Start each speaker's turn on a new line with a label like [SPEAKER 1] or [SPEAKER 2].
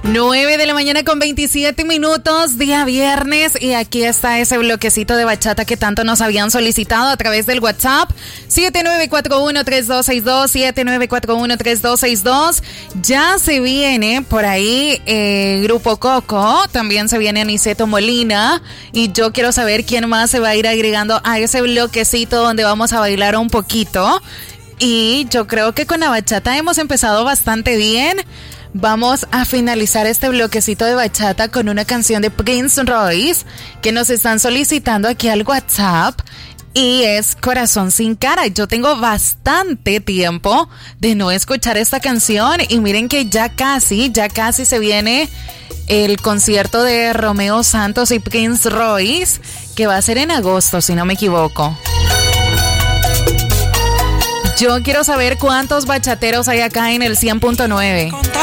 [SPEAKER 1] 9 de la mañana con 27 minutos, día viernes, y aquí está ese bloquecito de bachata que tanto nos habían solicitado a través del WhatsApp 7941-3262, 7941-3262. Ya se viene por ahí Grupo Coco, también se viene Aniceto Molina, y yo quiero saber quién más se va a ir agregando a ese bloquecito donde vamos a bailar un poquito. Y yo creo que con la bachata hemos empezado bastante bien. Vamos a finalizar este bloquecito de bachata con una canción de Prince Royce que nos están solicitando aquí al WhatsApp, y es Corazón sin cara. Yo tengo bastante tiempo de no escuchar esta canción, y miren que ya casi se viene el concierto de Romeo Santos y Prince Royce, que va a ser en agosto, si no me equivoco. Yo quiero saber cuántos bachateros hay acá en el 100.9.